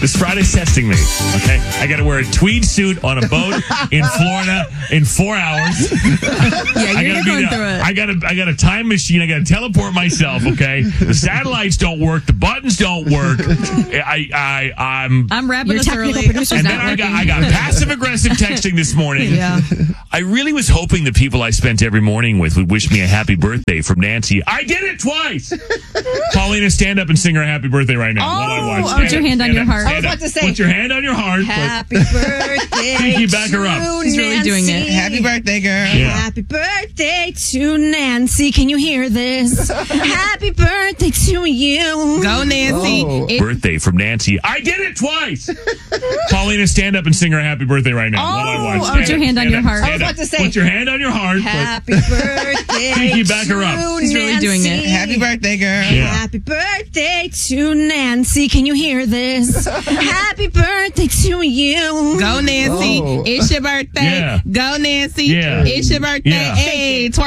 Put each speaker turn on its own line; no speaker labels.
This Friday's testing me, okay? I got to wear a tweed suit on a boat in Florida in 4 hours.
Yeah, you're going through it.
I got a time machine. I got to teleport myself, okay? The satellites don't work. The buttons don't work.
I'm wrapping
Your
us
technical
early.
producer's
And
not
then I
working.
got passive-aggressive texting this morning.
Yeah.
I really was hoping the people I spent every morning with would wish me a happy birthday from Nancy. I did it twice! Paulina, stand up and sing her a happy birthday right now. while I watch.
Put your hand on your heart.
I was about to say.
Put your hand on your heart.
Happy birthday.
Pinky, back her up.
She's really doing it.
Happy birthday, girl.
Yeah.
Happy birthday to Nancy. Can you hear this? Happy birthday to you.
Go, Nancy.
Birthday from Nancy. I did it twice! Paulina, stand up and sing her a happy birthday right now. while I watch.
Put your hand on your heart.
I was about to say.
Put your hand on your heart.
Happy birthday.
Pinky, back her up.
to
She's really doing it.
Nancy.
Happy birthday, girl.
Yeah.
Happy birthday to Nancy. Can you hear this? Happy birthday to you.
Go, Nancy. It's your birthday.
Yeah.
Go, Nancy.
Yeah.
It's your birthday.
Yeah.
Hey, twerk.